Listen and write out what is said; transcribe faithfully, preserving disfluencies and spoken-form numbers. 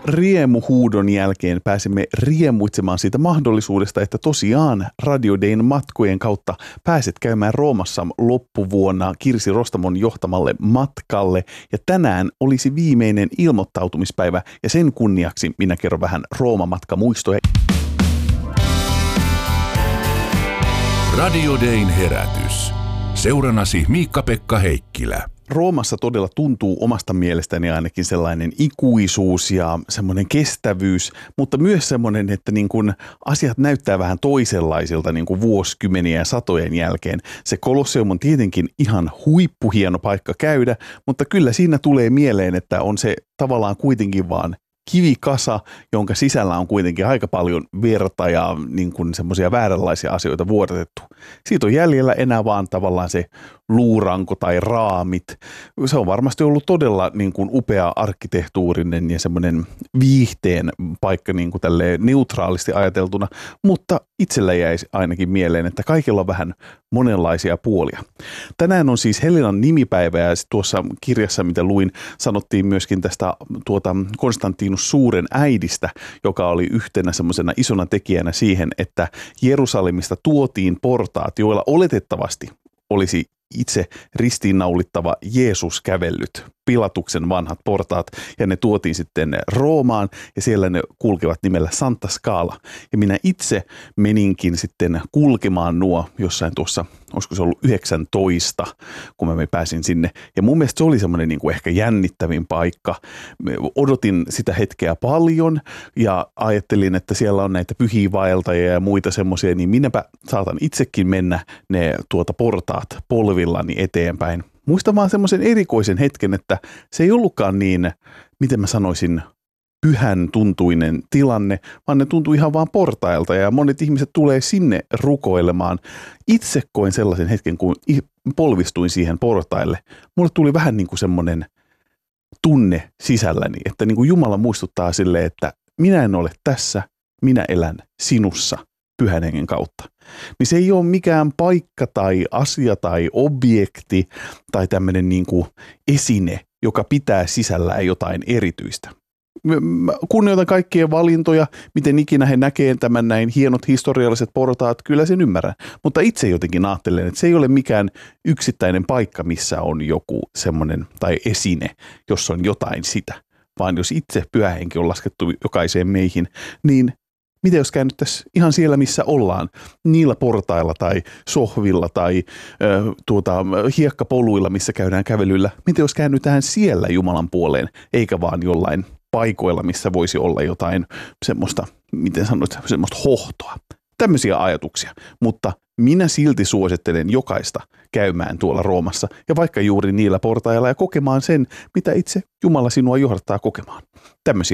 riemuhuudon jälkeen pääsemme riemuitsemaan siitä mahdollisuudesta, että tosiaan Radio Dayn matkojen kautta pääset käymään Roomassa loppuvuonna Kirsi Rostamon johtamalle matkalle. Ja tänään olisi viimeinen ilmoittautumispäivä ja sen kunniaksi minä kerron vähän Rooma-matkamuistoja. Radio Dayn herätys. Seurannasi Miikka-Pekka Heikkilä. Roomassa todella tuntuu omasta mielestäni ainakin sellainen ikuisuus ja semmoinen kestävyys, mutta myös semmoinen, että niin kuin asiat näyttää vähän toisenlaisilta niin kuin vuosikymmeniä ja satojen jälkeen. Se Kolosseum on tietenkin ihan huippuhieno paikka käydä, mutta kyllä siinä tulee mieleen, että on se tavallaan kuitenkin vaan kivikasa, jonka sisällä on kuitenkin aika paljon verta ja niin kuin semmoisia vääränlaisia asioita vuodatettu. Siitä on jäljellä enää vaan tavallaan se luuranko tai raamit. Se on varmasti ollut todella niin kuin upea arkkitehtuurinen ja semmoinen viihteen paikka niin kuin tälleen neutraalisti ajateltuna, mutta itsellä jäisi ainakin mieleen, että kaikilla on vähän monenlaisia puolia. Tänään on siis Helenan nimipäivä ja tuossa kirjassa, mitä luin, sanottiin myöskin tästä tuota Konstantinus Suuren äidistä, joka oli yhtenä semmoisena isona tekijänä siihen, että Jerusalemista tuotiin portaat, joilla oletettavasti olisi itse ristiinnaulittava Jeesus kävellyt, Pilatuksen vanhat portaat, ja ne tuotiin sitten Roomaan, ja siellä ne kulkevat nimellä Santa Scala. Ja minä itse meninkin sitten kulkemaan nuo jossain tuossa, olisiko se ollut yhdeksäntoista, kun mä pääsin sinne. Ja mun mielestä se oli semmoinen niin kuin ehkä jännittävin paikka. Odotin sitä hetkeä paljon, ja ajattelin, että siellä on näitä pyhiä vaeltajia ja muita semmoisia, niin minäpä saatan itsekin mennä ne tuota portaat polvillani eteenpäin. Muistan vaan semmoisen erikoisen hetken, että se ei ollutkaan niin, miten mä sanoisin, pyhän tuntuinen tilanne, vaan ne tuntui ihan vaan portailta ja monet ihmiset tulee sinne rukoilemaan. Itse koin sellaisen hetken, kun polvistuin siihen portaille. Mulle tuli vähän niin kuin semmoinen tunne sisälläni, että niin kuin Jumala muistuttaa sille, että minä en ole tässä, minä elän sinussa Pyhän Hengen kautta. Niin se ei ole mikään paikka tai asia tai objekti tai tämmöinen niin kuin esine, joka pitää sisällään jotain erityistä. Mä kunnioitan kaikkien valintoja, miten ikinä he näkee tämän näin hienot historialliset portaat, kyllä sen ymmärrän. Mutta itse jotenkin ajattelen, että se ei ole mikään yksittäinen paikka, missä on joku semmoinen tai esine, jossa on jotain sitä. Vaan jos itse Pyhä Henki on laskettu jokaiseen meihin, niin miten jos käännyttäisiin ihan siellä, missä ollaan, niillä portailla tai sohvilla tai ö, tuota, hiekkapoluilla, missä käydään kävelyllä, miten jos käännytään siellä Jumalan puoleen, eikä vaan jollain paikoilla, missä voisi olla jotain semmoista, miten sanoit, semmoista hohtoa. Tämmöisiä ajatuksia, mutta minä silti suosittelen jokaista käymään tuolla Roomassa ja vaikka juuri niillä portailla ja kokemaan sen, mitä itse Jumala sinua johdattaa kokemaan. Tämmöisiä